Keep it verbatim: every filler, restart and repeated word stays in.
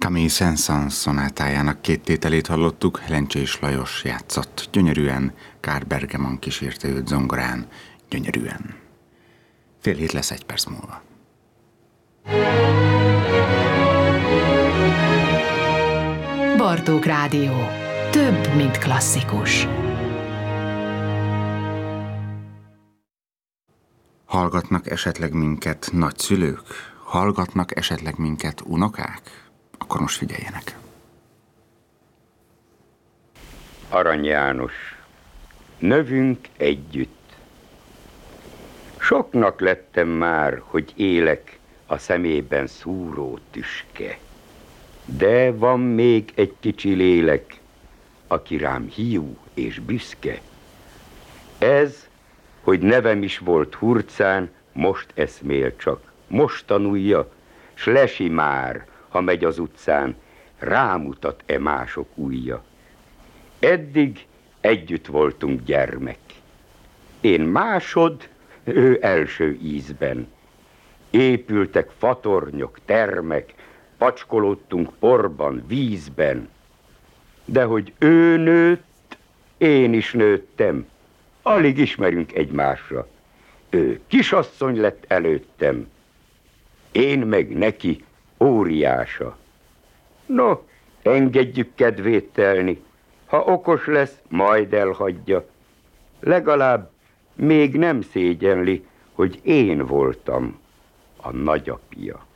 Camille Saint-Saëns szonátájának két tételét hallottuk, Lencsés Lajos játszott gyönyörűen, Kár Bergeman kísérte őt zongorán, gyönyörűen. Fél hét lesz egy perc múlva. Bartók Rádió. Több, mint klasszikus. Hallgatnak esetleg minket nagyszülők? Hallgatnak esetleg minket unokák? Akkor most figyeljenek. Arany János, növünk együtt. Soknak lettem már, hogy élek a szemében szúró tüske. De van még egy kicsi lélek, aki rám hiú és büszke. Ez, hogy nevem is volt hurcán, most eszmél csak, most tanulja, s lesi már, ha megy az utcán, rámutat-e mások ujja. Eddig együtt voltunk gyermek. Én másod, ő első ízben. Épültek fatornyok, termek, pacskolódtunk porban, vízben. De hogy ő nőtt, én is nőttem. Alig ismerünk egymásra. Ő kisasszony lett előttem. Én meg neki óriása. No, engedjük kedvét telni. Ha okos lesz, majd elhagyja. Legalább még nem szégyenli, hogy én voltam a nagyapja.